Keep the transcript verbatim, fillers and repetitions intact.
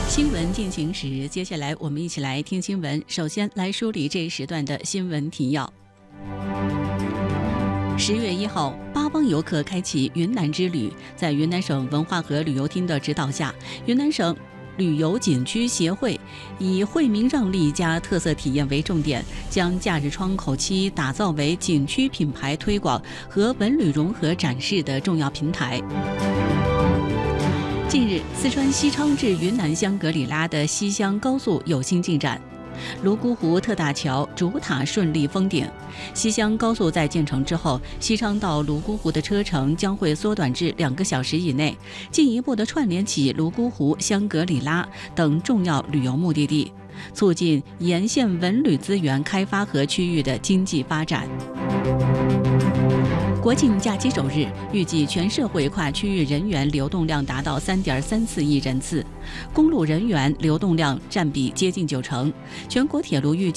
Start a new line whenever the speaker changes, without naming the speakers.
新闻进行时，接下来我们一起来听新闻。首先来梳理这一时段的新闻提要。十月一号，八帮游客开启云南之旅，在云南省文化和旅游厅的指导下，云南省旅游景区协会以惠民让利加特色体验为重点，将假日窗口期打造为景区品牌推广和文旅融合展示的重要平台。近日，四川西昌至云南香格里拉的西湘高速有新进展，泸沽湖特大桥主塔顺利封顶。西湘高速在建成之后，西昌到泸沽湖的车程将会缩短至两个小时以内，进一步的串联起泸沽湖、香格里拉等重要旅游目的地，促进沿线文旅资源开发和区域的经济发展。国庆假期首日，预计全社会跨区域人员流动量达到三点三四亿人次，公路人员流动量占比接近九成。全国铁路预计